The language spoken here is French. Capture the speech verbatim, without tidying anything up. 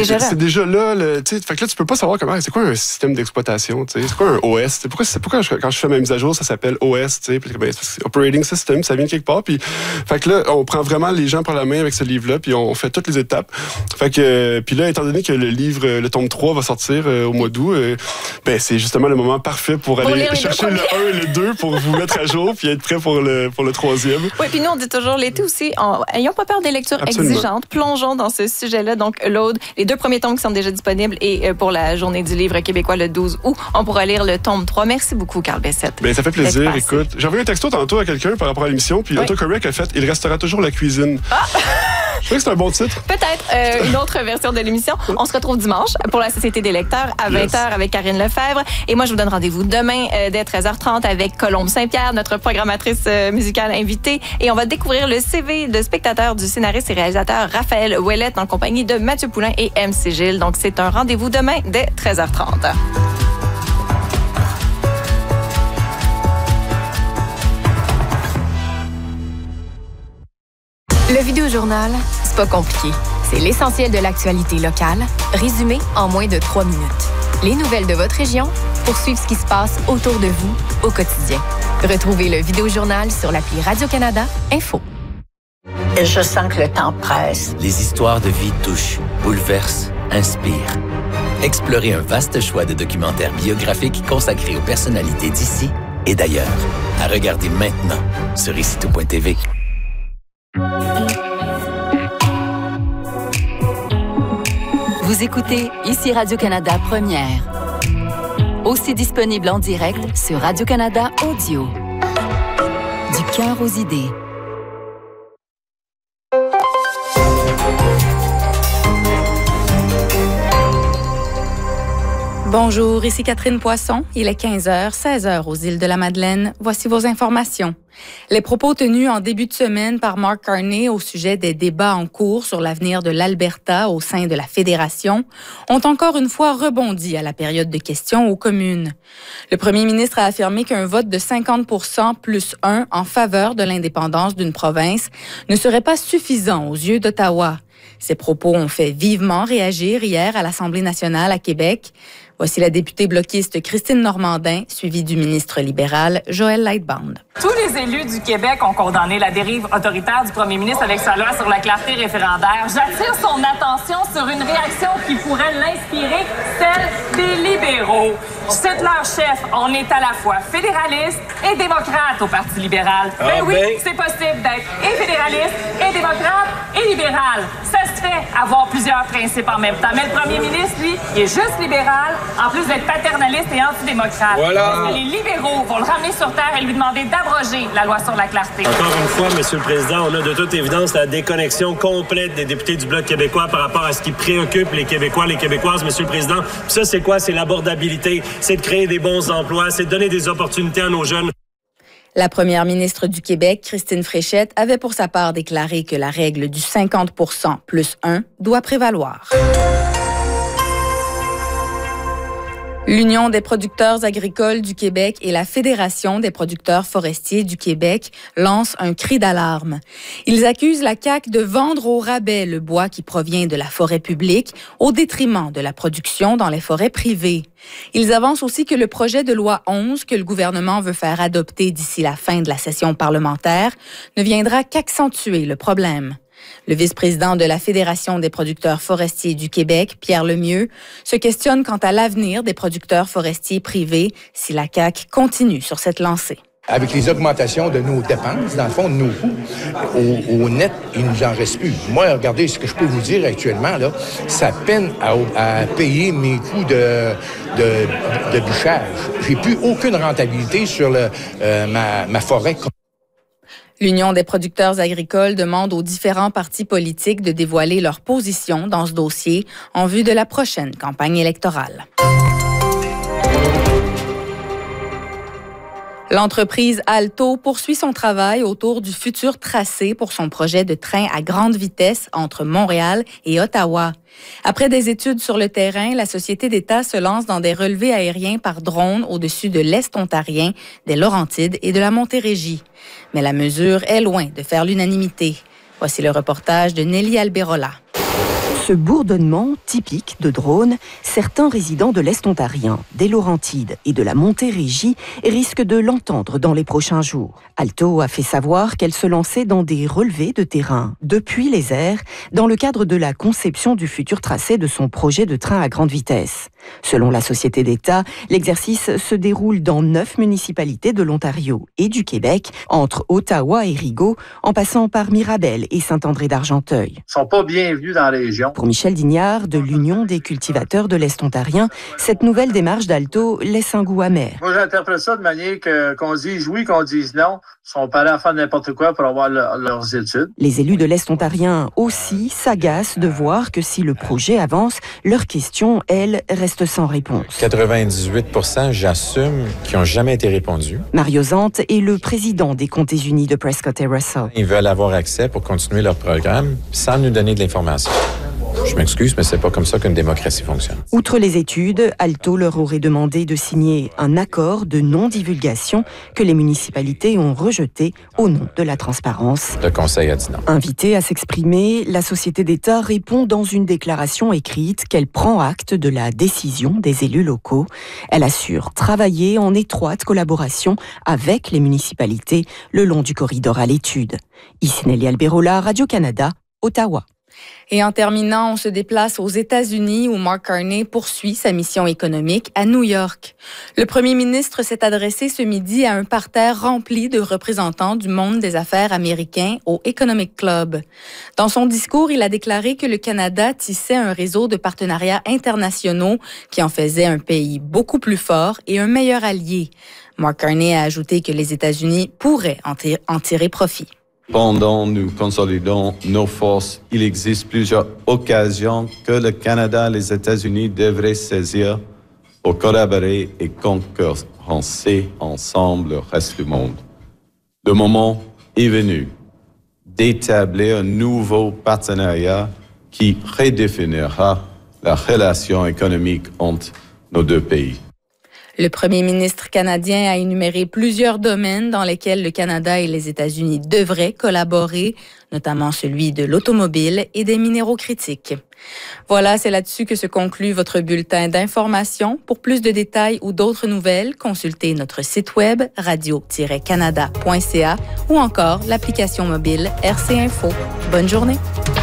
déjà là. C'est déjà là. Le, fait que là, tu peux pas savoir comment. C'est quoi un système d'exploitation? T'sais? C'est quoi un O S? T'sais? Pourquoi, c'est, pourquoi je, quand je fais ma mise à jour, ça s'appelle O S? Puis, ben, c'est Operating System, ça vient de quelque part. Puis, fait que là, on prend vraiment les gens par la main avec ce livre-là, puis on fait toutes les étapes. Fait que, puis là, étant donné que le livre, le tome trois va sortir euh, au mois d'août, euh, ben, c'est justement le moment parfait pour, pour aller chercher le un et le deux pour vous mettre à jour puis être prêt pour le, pour le troisième. Oui, puis nous, on dit toujours l'été aussi, en, ayons pas peur des lectures Absolument. exigeantes, plongeons dans ce sujet-là. Donc, l'Aude, les deux premiers tomes qui sont déjà disponibles et euh, pour la Journée du livre québécois le douze août, on pourra lire le tome trois. Merci beaucoup, Carl Bessette. Ben, ça fait plaisir. Écoute, j'ai envoyé un texto tantôt à quelqu'un par rapport à l'émission, puis oui. AutoCorrect a fait « Il restera toujours la cuisine ah! ». Je crois que c'est un bon titre. Peut-être euh, une autre version de l'émission. On se retrouve dimanche pour la Société des lecteurs à vingt heures yes. avec Karine Lefebvre. Et moi, je vous donne rendez-vous demain euh, dès treize heures trente avec Colombe Saint-Pierre, notre programmatrice euh, musicale invitée. Et on va découvrir le C V de spectateur du scénariste et réalisateur Raphaël Ouellette en compagnie de Mathieu Poulain et M C Gilles. Donc, c'est un rendez-vous demain dès treize heures trente. Le Vidéojournal, c'est pas compliqué. C'est l'essentiel de l'actualité locale, résumé en moins de trois minutes. Les nouvelles de votre région pour suivre ce qui se passe autour de vous au quotidien. Retrouvez le Vidéojournal sur l'appli Radio-Canada Info. Je sens que le temps presse. Les histoires de vie touchent, bouleversent, inspirent. Explorez un vaste choix de documentaires biographiques consacrés aux personnalités d'ici et d'ailleurs. À regarder maintenant sur ici tout point t v. Vous écoutez ici Radio-Canada Première. Aussi disponible en direct sur Radio-Canada Audio. Du cœur aux idées. Bonjour, ici Catherine Poisson. Il est quinze heures, seize heures aux îles de la Madeleine. Voici vos informations. Les propos tenus en début de semaine par Mark Carney au sujet des débats en cours sur l'avenir de l'Alberta au sein de la Fédération ont encore une fois rebondi à la période de questions aux communes. Le premier ministre a affirmé qu'un vote de cinquante pour cent plus un en faveur de l'indépendance d'une province ne serait pas suffisant aux yeux d'Ottawa. Ces propos ont fait vivement réagir hier à l'Assemblée nationale à Québec. Voici la députée bloquiste Christine Normandin, suivie du ministre libéral Joël Lightbound. Tous les élus du Québec ont condamné la dérive autoritaire du premier ministre avec sa loi sur la clarté référendaire. J'attire son attention sur une réaction qui pourrait l'inspirer, celle des libéraux. Je cite leur chef, on est à la fois fédéraliste et démocrate au Parti libéral. Ah ben oui, ben... c'est possible d'être et fédéraliste, et démocrate, et libéral. Ça se fait, avoir plusieurs principes en même temps. Mais le premier ministre, lui, il est juste libéral, en plus d'être paternaliste et antidémocrate. Voilà. Parce que les libéraux vont le ramener sur terre et lui demander d'abroger la loi sur la clarté. Encore une fois, Monsieur le Président, on a de toute évidence la déconnexion complète des députés du Bloc québécois par rapport à ce qui préoccupe les Québécois, les Québécoises, Monsieur le Président. Puis ça, c'est quoi? C'est l'abordabilité, c'est de créer des bons emplois, c'est de donner des opportunités à nos jeunes. La première ministre du Québec, Christine Fréchette, avait pour sa part déclaré que la règle du cinquante pour cent plus un doit prévaloir. L'Union des producteurs agricoles du Québec et la Fédération des producteurs forestiers du Québec lancent un cri d'alarme. Ils accusent la C A Q de vendre au rabais le bois qui provient de la forêt publique au détriment de la production dans les forêts privées. Ils avancent aussi que le projet de loi onze que le gouvernement veut faire adopter d'ici la fin de la session parlementaire ne viendra qu'accentuer le problème. Le vice-président de la Fédération des producteurs forestiers du Québec, Pierre Lemieux, se questionne quant à l'avenir des producteurs forestiers privés si la C A Q continue sur cette lancée. Avec les augmentations de nos dépenses, dans le fond, de nos coûts, au, au net, il nous en reste plus. Moi, regardez ce que je peux vous dire actuellement, là, ça peine à, à payer mes coûts de, de, de bûchage. J'ai plus aucune rentabilité sur le, euh, ma, ma forêt. L'Union des producteurs agricoles demande aux différents partis politiques de dévoiler leur position dans ce dossier en vue de la prochaine campagne électorale. L'entreprise Alto poursuit son travail autour du futur tracé pour son projet de train à grande vitesse entre Montréal et Ottawa. Après des études sur le terrain, la société d'État se lance dans des relevés aériens par drone au-dessus de l'Est ontarien, des Laurentides et de la Montérégie. Mais la mesure est loin de faire l'unanimité. Voici le reportage de Nelly Alberola. Ce Ce bourdonnement typique de drone, certains résidents de l'Est ontarien, des Laurentides et de la Montérégie risquent de l'entendre dans les prochains jours. Alto a fait savoir qu'elle se lançait dans des relevés de terrain depuis les airs dans le cadre de la conception du futur tracé de son projet de train à grande vitesse. Selon la Société d'État, l'exercice se déroule dans neuf municipalités de l'Ontario et du Québec, entre Ottawa et Rigaud, en passant par Mirabel et Saint-André-d'Argenteuil. Ils ne sont pas bienvenus dans la région. Pour Michel Dignard, de l'Union des cultivateurs de l'Est ontarien, cette nouvelle démarche d'Alto laisse un goût amer. Moi, j'interprète ça de manière que, qu'on dise oui, qu'on dise non. Ils sont pas là à faire n'importe quoi pour avoir le, leurs études. Les élus de l'Est ontarien aussi s'agacent de voir que si le projet avance, leurs questions, elles, restent sans réponse. quatre-vingt-dix-huit pour cent, j'assume, qui n'ont jamais été répondus. Mario Zante est le président des Comtés unis de Prescott et Russell. Ils veulent avoir accès pour continuer leur programme sans nous donner de l'information. Je m'excuse, mais c'est pas comme ça qu'une démocratie fonctionne. Outre les études, Alto leur aurait demandé de signer un accord de non-divulgation que les municipalités ont rejeté au nom de la transparence. Le Conseil a dit non. Invitée à s'exprimer, la Société d'État répond dans une déclaration écrite qu'elle prend acte de la décision des élus locaux. Elle assure travailler en étroite collaboration avec les municipalités le long du corridor à l'étude. Ici Nelly Alberola, Radio-Canada, Ottawa. Et en terminant, on se déplace aux États-Unis où Mark Carney poursuit sa mission économique à New York. Le premier ministre s'est adressé ce midi à un parterre rempli de représentants du monde des affaires américains au Economic Club. Dans son discours, il a déclaré que le Canada tissait un réseau de partenariats internationaux qui en faisait un pays beaucoup plus fort et un meilleur allié. Mark Carney a ajouté que les États-Unis pourraient en, t- en tirer profit. Pendant nous consolidons nos forces, il existe plusieurs occasions que le Canada et les États-Unis devraient saisir pour collaborer et concurrencer ensemble le reste du monde. Le moment est venu d'établir un nouveau partenariat qui redéfinira la relation économique entre nos deux pays. Le premier ministre canadien a énuméré plusieurs domaines dans lesquels le Canada et les États-Unis devraient collaborer, notamment celui de l'automobile et des minéraux critiques. Voilà, c'est là-dessus que se conclut votre bulletin d'information. Pour plus de détails ou d'autres nouvelles, consultez notre site web radio tiret canada point c a ou encore l'application mobile R C Info. Bonne journée.